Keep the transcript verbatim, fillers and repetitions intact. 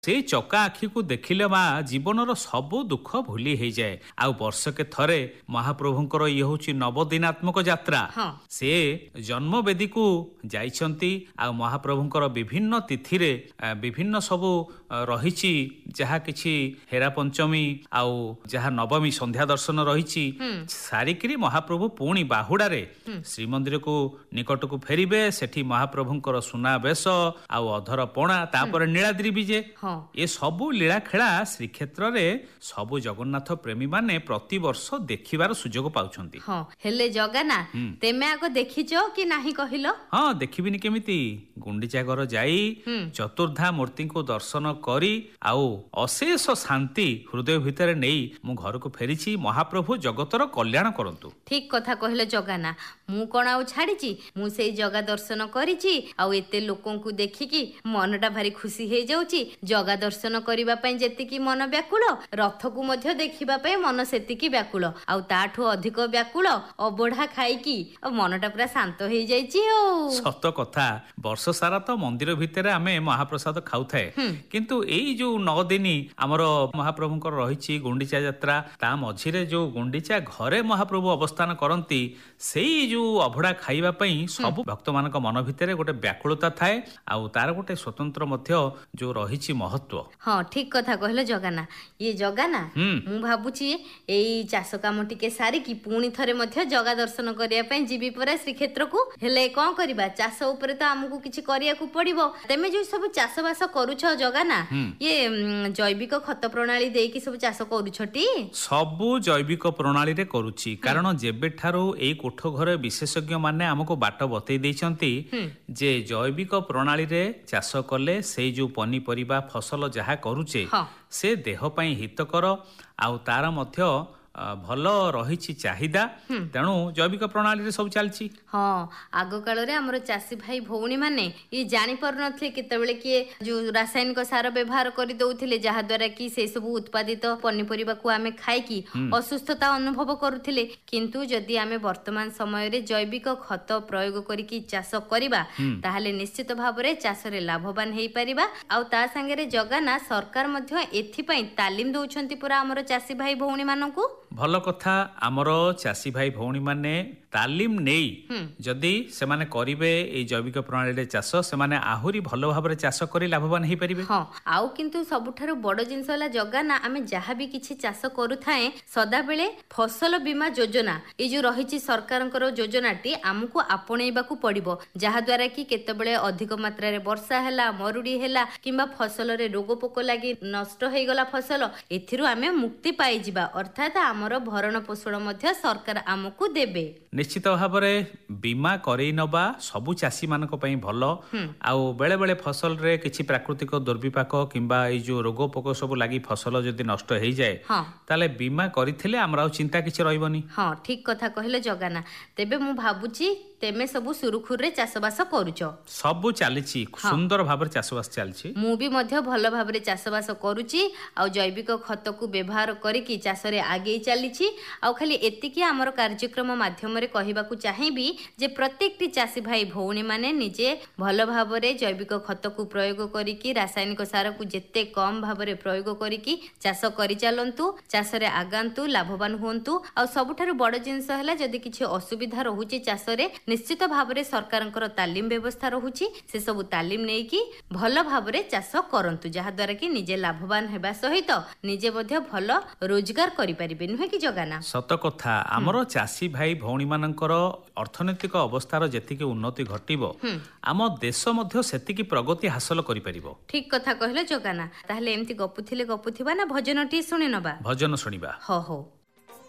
से चका आखि को देखिले मा जीवनर सबु दुख भूली हो जाए। आउ वर्षके थरे महाप्रभुंकर ये हूँ नवदिनात्मक यात्रा। हाँ। से जन्मवेदी को जाइछंती। आउ महाप्रभुंकर विभिन्न तिथि रे विभिन्न सबु रहिछि जहा किछि हेरा पंचमी आउ जहा नवमी संध्या दर्शन रहिछि सारिकिरी महाप्रभु पुणी बाहुडारे श्रीमंदिर को निकट को फेरिबे। सेठी महाप्रभुंकर सुना बेश आउ अधर पणा तापर नीलाद्री विजे। हाँ। ए सबु लीला खेला श्रीक्षेत्र रे सबु जगन्नाथ प्रेमी माने प्रति वर्ष देखिबार सुजोग पाउछंती। हाँ हेले जगाना तेमे आगो देखिचो कि नाही कहिलो? हाँ देखिबिनी केमिति गुंडीचा घर जाई चतुर्धा मूर्ति को दर्शन करी आउ अशेष शांति हृदय भितर नेई मु घर को फेरिछि। महाप्रभु जगतर कल्याण करंतु। ठीक कथा कहिलो जगाना। मु कोन आउ छाड़ीची मु सेई जगा दर्शन करिछि आउ एते लोकन को देखिकी मनटा भारी खुशी हे जाउची। जगा दर्शन करिबा पई जेतिकी मन व्याकुल रथ को मध्य देखिबा पई मन सेतिकी व्याकुल आउ ताठो अधिक व्याकुल अबोढा खाइकी मनटा पूरा शांत हे जाइची। ओ सत कथा वर्ष सारा तो मंदिर भितर आमे महाप्रसाद खाउ थाए किंतु एई जो नौ दिन हमर महाप्रभुंकर रहिछि गुंडीचा यात्रा ता मझिरे जो गुंडीचा घरे महाप्रभु अवस्थान करंती सेई जो अभड़ा खाइबा पई सब भक्त मानक मन भितर गोटे व्याकुलता थाए आउ तार गोटे स्वतंत्र मध्य जो रहिछि महत्व। हाँ ठीक कथा कहले जगाना। ये जगाना मु भाबुची एई चाष काम टिके सारी की पुणी थरे मध्य जगा दर्शन करिया पई जीवी परे श्रीक्षेत्र को हेले कोन करिबा चाष ऊपर तो हमकु किछि करिया को पड़िबो। तेमे जो सब चाष बास करूछ जगाना ये जैविक खत प्रणाली देई की सब चाष करूछटी? सबु जैविक प्रणाली रे करूछि कारण जेबे ठारो एई कोठ घर विशेषज्ञ माने हमको बाट बतै दैछंती जे जैविक प्रणाली रे चाष कले सेई जो पनीपरिबा फसल जहा करूचे से देह पई हितकर आउ तार मध्य भल रही चाहिदा तेणु जैविक प्रणाली रे सब चलछि। हाँ आग काल रे हमर चासी भाई भौणी माने ये जानि पर नथले केतेबेले कि जो रासायनिक सार व्यवहार करि दउथिले जहा द्वारा कि से सब उत्पादित पनीपरिबा को आमे खाइ की असुस्थता अनुभव करूथिले किंतु जदि आमे वर्तमान समय रे जैविक खत प्रयोग करि की चाष करिबा ताहाले निश्चित भाव रे चाष रे लाभवान हेई परिबा। आउ ता संगे रे जगाना सरकार मध्य एथि पई तालीम दउछंती पुरा हमर चासी भाई भौणी माननकु। भल कथा आमर चासी भाई भौणी माने तालीम नेई जदि से माने करिवे ए जैविक प्रणाली रे चाष से माने आहुरी भल भाबरे चाष करी लाभवान हेई परिबे। हां आउ किंतु सबुठारो बड़ जिंस होला जगाना आमे जहा भी किछि चाष करू थाए सदा बेले फसल बीमा योजना ए जो रहिछि सरकारनकर योजनाटी हमकु आपणेबा को पड़िबो जहा द्वारा कि केतेबेले अधिक मात्रा रे वर्षा हैला मरुडी हैला किंबा फसल रे रोग पोक लागि नष्ट हेई गला फसल एथिरु आमे मुक्ति पाई जिबा अर्थात हमर भरण पोषण मध्य सरकार हमकु देबे। निश्चित भाव बीमा करई नबा सबु चासी मानक पई भलो आउ बेले बेले फसल रे किछि प्राकृतिक दुर्विपाक किंबा ए जो रोग पोक सब लागि फसल जदि नष्ट हेई जाए ताले बीमा करिथिले हमरा चिंता किछि रहइबनी। हां ठीक कथा कहले जगाना। तेबे मु भाबुची तेमे सबु सुरुखुर रे चाषबास करूछ सबु चालिछि सुंदर भाबर चाषबास चालिछि। मु भी मध्य भल भाबरे चाषबास करूछि आ जैविक खत को व्यवहार करी की चाष रे आगे चलिछि। आ खाली एतिकी हमर कार्यक्रम माध्यम रे कहिबा को चाहिबी जे प्रत्येकटी चासी भाई भौणी माने निजे भल भाबरे जैविक खत को प्रयोग करी की रासायनिक सार को जेते कम भाबरे प्रयोग करी की चाष करि चलंतु चाष रे आगांतु लाभवान होंतु। आ सबुठारु बड़ जिंस हला जदी किछि असुविधा रहूछि चाष रे निश्चित भावरे सरकारंकर तालीम व्यवस्था रहुछि से सब तालीम नै कि भल भावरे चाष करंतु जहा द्वारा कि निजे लाभवान हेबा सहित निजे मध्ये भल रोजगार करि परिबे नहे कि जगाना। सत कथा हमर चासी भाई भौणी मानकर अर्थनैतिक अवस्थार जेतिके उन्नति घटिबो आम देश मध्ये सेतिकी प्रगति हासिल करि परिबो। ठीक कथा कहले जगाना। ताहले एम्ति गपुथिले गपुथिबा ना भजनटी सुनि नबा? भजन सुनिबा। हो हो।